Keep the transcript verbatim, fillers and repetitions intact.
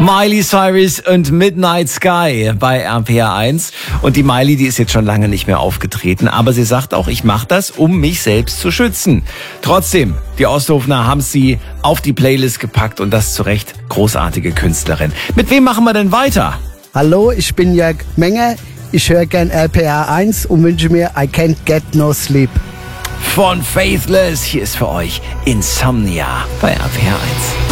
Miley Cyrus und Midnight Sky bei R P R eins. Und die Miley, die ist jetzt schon lange nicht mehr aufgetreten. Aber sie sagt auch, ich mache das, um mich selbst zu schützen. Trotzdem, die Osthofener haben sie auf die Playlist gepackt und das zu Recht. Großartige Künstlerin. Mit wem machen wir denn weiter? Hallo, ich bin Jörg Menger. Ich höre gern R P R eins und wünsche mir I Can't Get No Sleep. Von Faithless, hier ist für euch Insomnia bei R P R eins.